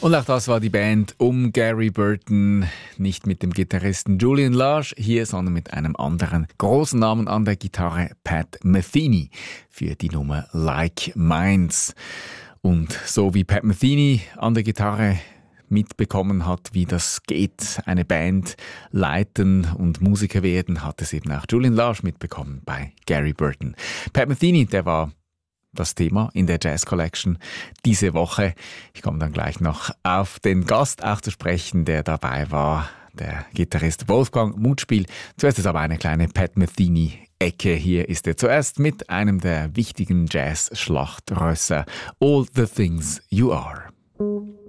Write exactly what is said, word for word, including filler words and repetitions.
Und auch das war die Band um Gary Burton, nicht mit dem Gitarristen Julian Lage hier, sondern mit einem anderen großen Namen an der Gitarre, Pat Metheny, für die Nummer Like Minds. Und so wie Pat Metheny an der Gitarre mitbekommen hat, wie das geht, eine Band leiten und Musiker werden, hat es eben auch Julian Lage mitbekommen bei Gary Burton. Pat Metheny, der war das Thema in der Jazz Collection diese Woche. Ich komme dann gleich noch auf den Gast auch zu sprechen, der dabei war, der Gitarrist Wolfgang Mutspiel. Zuerst ist aber eine kleine Pat Metheny-Ecke. Hier ist er zuerst mit einem der wichtigen Jazz-Schlachtrösser, All the Things You Are.